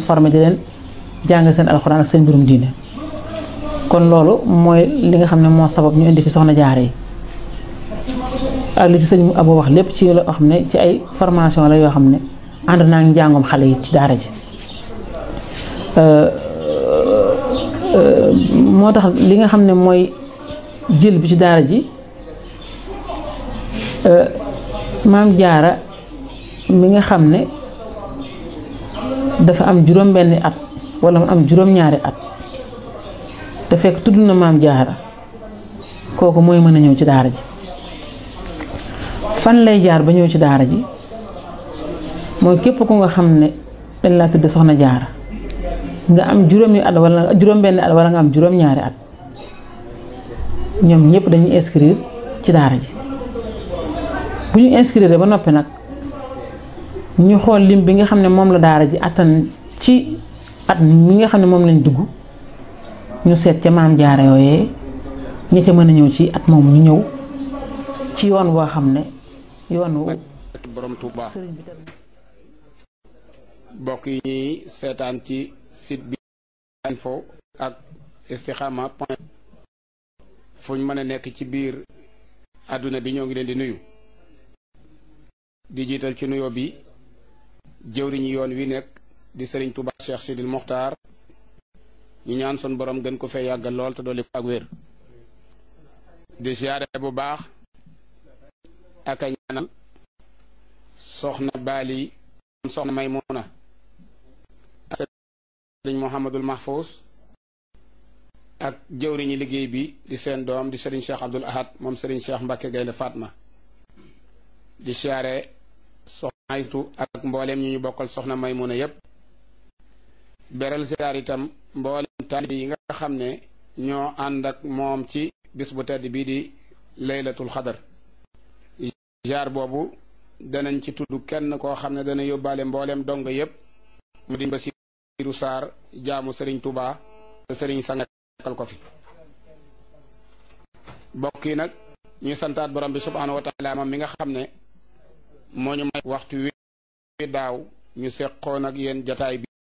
formé di leen jàng seen alxuraan ak seen mbirum diine kon loolu mooy li nga xam ne moo sabab ñu indi fi soxna jaara yi ak li ci sëñ Abo wax lépp ci loo xam ne ci ay formation la yoo xam ne ànd naa ngi njàngum xale yi ci daara ji moo tax li nga xam ne mooy jël bi ci daara ji maam jaara mi nga xam ne dafa am juróom-benni at wala mu am juróom-ñaari at te fekk tudd na maam jaara kooku mooy mën a ñëw ci daara ji fan lay jaar ba ñëw ci daara ji mooy képp ku nga xam ne dañ laa tudd soxna jaara nga am juróomi at wala juróom-benni at wala nga am juróom-ñaari at ñoom ñëpp dañuy inscrire ci daara ji bu ñu inscrire ba noppi nag ñu xool lim bi nga xam ne moom la daara ji attan ci at mi nga xam ne moom lañ dugg ñu seet ca maam jaara yooyee ña ca mën a ñëw ci at moom ñu ñëw ci yoon boo xam ne yoon wu borom Touba bokk yi ñuy seetaan ci site bi info ak istikhama point fu ñu mën a nekk ci biir àdduna bi ñoo ngi leen di nuyu di jiital ci nuyoo bi jëwriñu yoon wi nekk di sëriñ Touba Cheikh Sidil Mokhtar ñu ñaan sun borom gën ko fee yàggal lool te dolli ko ak wér di siyaare bu baax ak a ñaanal soxna Bali soxna Maymuna ak sëriñ Mouhamadul Mahfous ak jëwriñu liggéey bi di seen doom di sëriñ Cheikh Abdoul Ahad moom sëriñ Cheikh Mbacke Gaynde Fatma di siyaare soxna Aytu ak mbooleem ñu bokkal soxna Maymuna yépp beral siyaar itam mbooleem taalibe yi nga xam ne ñoo ànd ak moom ci bis bu tedd bii di laylatul xadar jaar boobu danañ ci tudd kenn koo xam ne dana yóbbaale mbooleem dong yépp mu di Basiiru Saar jaamu sëriñ Touba te sëriñ sangal ko fi bokk yi nag ñu santaat borom bi subhaanahu wa taala moom mi nga xam ne moo ñu may waxtu wi daaw ñu seqoon ak yéen jataay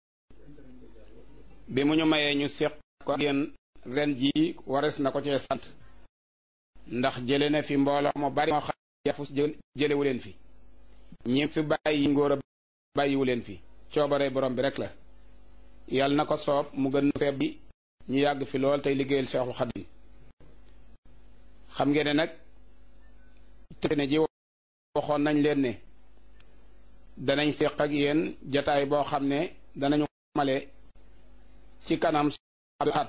bi mu ñu mayee ñu seq ko ak yéen ren jii wares na ko cee sant ndax jële na fi mbooloo mu bari moo xam yafus jëlewu leen fi ñi fi bàyyi ngóor a bàyyiwu leen fi coobare borom bi rek la yàlla na ko soob mu gën feeb bi ñu yàgg fi lool tey liggéeyal Seexul Xadim xam ngeen ne nag te ne ji waxoon nañ leen ne danañ seq ak yéen jataay boo xam ne danañu male ci kanam at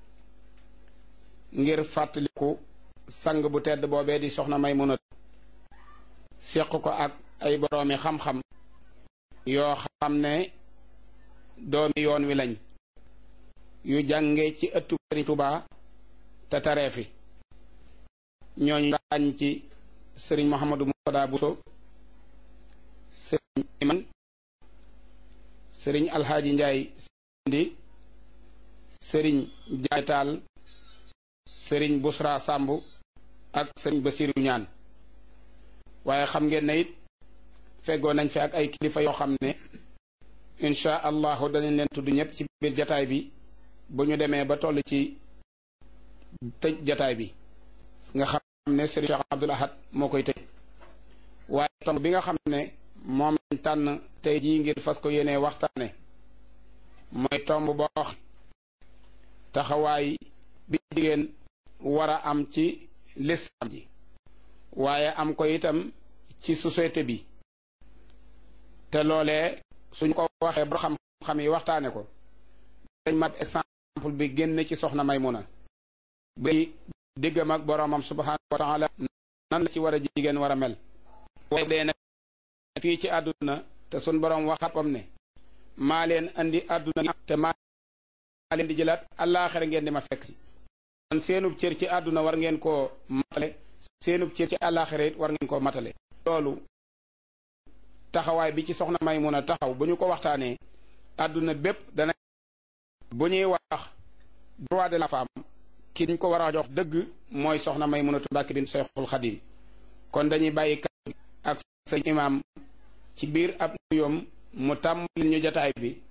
ngir fàttaliku sang bu tedd boobee di soxna Maymuna seq ko ak ay boroomi xam-xam yoo xam ne doomi yoon wi lañ yu jànge ci ëttu Sëriñ Tuubaa te taree fi ñooñu ràññ ci sëriñ Mouhamadou Moutada Bousso sëriñ Iman sëriñ Alxaaji Njaay Sindi sëriñ Jaay Taal sëriñ Busra Sàmb ak sëriñ Basiru Ñaan waaye xam ngeen ne it feggoo nañ fi ak ay kilifa yoo xam ne insha allahu danañ leen tudd ñëpp ci biir jataay bi bu ñu demee ba toll ci tëj jataay bi nga xam ne sëriñ Cheikh Abdoul Ahad moo koy tëj waaye tomb bi nga xam ne moom lañ tànn tey jii ngir fas ko yéenee waxtaane mooy tomb boo taxawaay bi jigéen war a am ci lislaam ji waaye am ko itam ci société bi te loolee suñ ko waxee ba xam-xam yi waxtaane ko dañ mat exemple bi génn ci soxna Maymuna bi diggam ak boroomam subhaanahu wa taala nan la ci war a jigéen war a mel waaye dee na fii ci àdduna te sun boroom waxapam ne maa leen andi àdduna te maa leen di jëlaat àllaaxira ngeen di ma fekk si kon seenub cër ci àdduna war ngeen koo matale seenub cër ci àllaaxira it war ngeen koo matale loolu taxawaay bi ci soxna Maymuna taxaw bu ñu ko waxtaanee àdduna bépp dana bu ñuy wax droit de la femme ki ñu ko war a jox dëgg mooy soxna Maymunatu Mbàkke bint Seexul Xadim kon dañuy bàyyi kàddu ak sëñ imaam ci biir ab nuyoom mu tàmm ñu jataay bi